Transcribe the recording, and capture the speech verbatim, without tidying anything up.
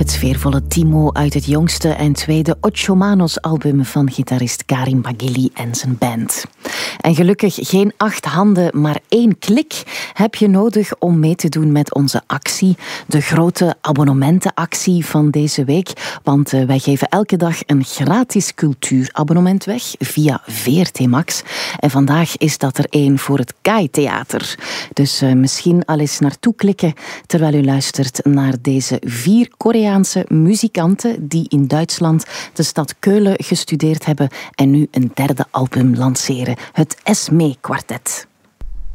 Het sfeervolle Timo uit het jongste en tweede Ocho Manos album van gitarist Karim Bagili en zijn band. En gelukkig geen acht handen, maar één klik heb je nodig om mee te doen met onze actie. De grote abonnementenactie van deze week. Want uh, wij geven elke dag een gratis cultuurabonnement weg via V R T Max. En vandaag is dat er één voor het K A I Theater. Dus uh, misschien al eens naartoe klikken terwijl u luistert naar deze vier Koreaanse muzikanten die in Duitsland de stad Keulen gestudeerd hebben en nu een derde album lanceren. Het Esme Quartet.